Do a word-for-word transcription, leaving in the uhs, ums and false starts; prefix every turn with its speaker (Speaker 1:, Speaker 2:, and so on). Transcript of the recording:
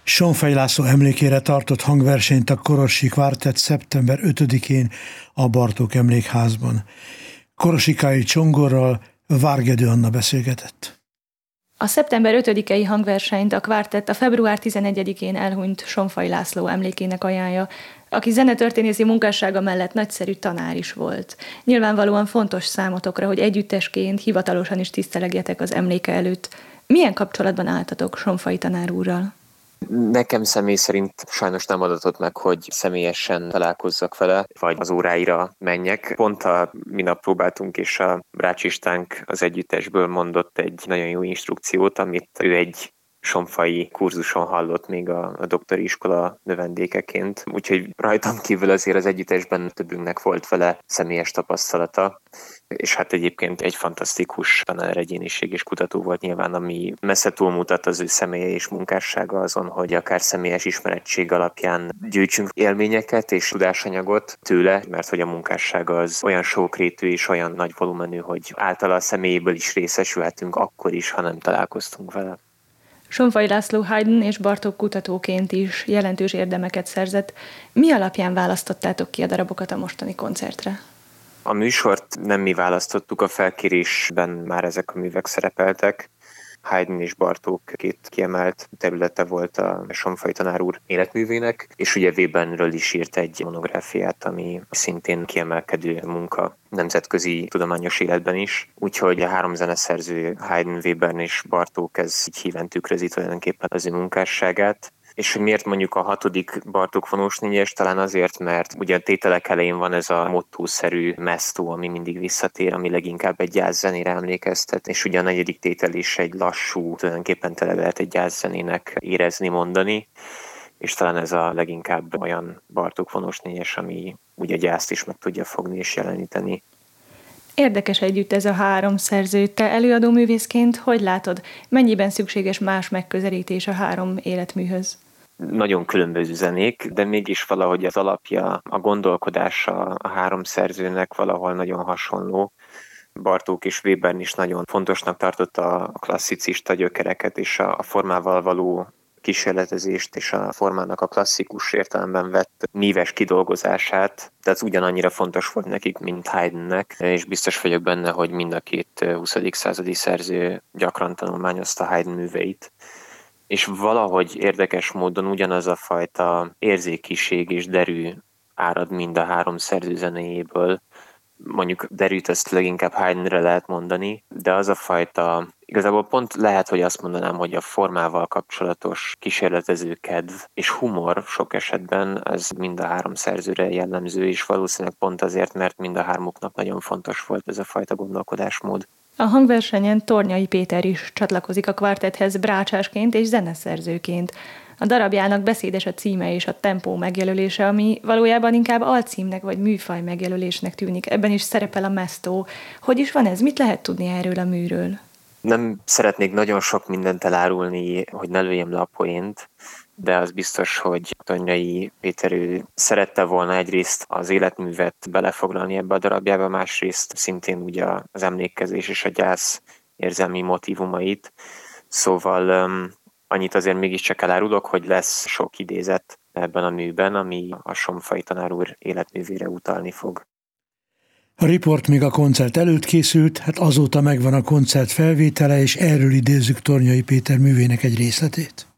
Speaker 1: Sonfai László emlékére tartott hangversenyt a Korosi Kvartett szeptember ötödikén a Bartók Emlékházban. Korosikai Csongorral Várgedő Anna beszélgetett.
Speaker 2: A szeptember ötödikei hangversenyt a Kvartett a február tizenegyedikén elhunyt Sonfai László emlékének ajánlja, aki zenetörténészi munkássága mellett nagyszerű tanár is volt. Nyilvánvalóan fontos számotokra, hogy együttesként hivatalosan is tisztelegjetek az emléke előtt. Milyen kapcsolatban álltatok Sonfai tanár úrral?
Speaker 3: Nekem személy szerint sajnos nem adatott meg, hogy személyesen találkozzak vele, vagy az óráira menjek. Pont a minap próbáltunk, és a Brács Istvánk az együttesből mondott egy nagyon jó instrukciót, amit ő egy sonfai kurzuson hallott még a, a doktori iskola növendékeként. Úgyhogy rajtam kívül azért az együttesben többünknek volt vele személyes tapasztalata. És hát egyébként egy fantasztikus tanár, egyéniség és kutató volt nyilván, ami messze túlmutat az ő személye és munkássága azon, hogy akár személyes ismerettség alapján gyűjtsünk élményeket és tudásanyagot tőle, mert hogy a munkássága az olyan sokrétű és olyan nagy volumenű, hogy általa a személyéből is részesülhetünk akkor is, ha nem találkoztunk vele.
Speaker 2: Sonfai László Haydn és Bartók kutatóként is jelentős érdemeket szerzett. Mi alapján választottátok ki a darabokat a mostani koncertre?
Speaker 3: A műsort nem mi választottuk, a felkérésben már ezek a művek szerepeltek. Haydn és Bartók két kiemelt területe volt a Sonfai tanár úr életművének, és ugye Webernről is írt egy monográfiát, ami szintén kiemelkedő munka nemzetközi tudományos életben is. Úgyhogy a három zeneszerző, Haydn, Webern és Bartók, ez így híven tükrözi tulajdonképpen az ő munkásságát. És hogy miért mondjuk a hatodik Bartók vonós négyes? Talán azért, mert ugye a tételek elején van ez a mottószerű mesztó, ami mindig visszatér, ami leginkább egy jazzzenére emlékeztet, és ugye a negyedik tétel is egy lassú, tulajdonképpen tele lehet egy jazzzenének érezni, mondani, és talán ez a leginkább olyan Bartók vonós négyes, ami ugye a jazzt is meg tudja fogni és jeleníteni.
Speaker 2: Érdekes együtt ez a három szerző. Te előadó művészként hogy látod, mennyiben szükséges más megközelítés a három életműhöz?
Speaker 3: Nagyon különböző zenék, de mégis valahogy az alapja, a gondolkodása a három szerzőnek valahol nagyon hasonló. Bartók és Webern is nagyon fontosnak tartotta a klasszicista gyökereket és a formával való kísérletezést és a formának a klasszikus értelemben vett míves kidolgozását, de ez ugyanannyira fontos volt nekik, mint Haydnnek, és biztos vagyok benne, hogy mind a két huszadik századi szerző gyakran tanulmányozta Haydn műveit. És valahogy érdekes módon ugyanaz a fajta érzékiség és derű árad mind a három szerző zenéjéből. Mondjuk derűt ezt leginkább Haydnre lehet mondani, de az a fajta, igazából pont lehet, hogy azt mondanám, hogy a formával kapcsolatos kísérletező kedv és humor sok esetben ez mind a három szerzőre jellemző, és valószínűleg pont azért, mert mind a hármuknak nagyon fontos volt ez a fajta gondolkodásmód.
Speaker 2: A hangversenyen Tornyai Péter is csatlakozik a kvartetthez brácsásként és zeneszerzőként. A darabjának beszédes a címe és a tempó megjelölése, ami valójában inkább alcímnek vagy műfaj megjelölésnek tűnik. Ebben is szerepel a mesztó. Hogy is van ez? Mit lehet tudni erről a műről?
Speaker 3: Nem szeretnék nagyon sok mindent elárulni, hogy ne lőjem le a poént, de az biztos, hogy Tornyai Péter ő szerette volna egyrészt az életművet belefoglalni ebbe a darabjába, másrészt szintén ugye az emlékezés és a gyász érzelmi motívumait. Szóval um, annyit azért mégiscsak elárulok, hogy lesz sok idézet ebben a műben, ami a Sonfai tanár úr életművére utalni fog.
Speaker 1: A riport még a koncert előtt készült, hát azóta megvan a koncert felvétele, és erről idézzük Tornyai Péter művének egy részletét.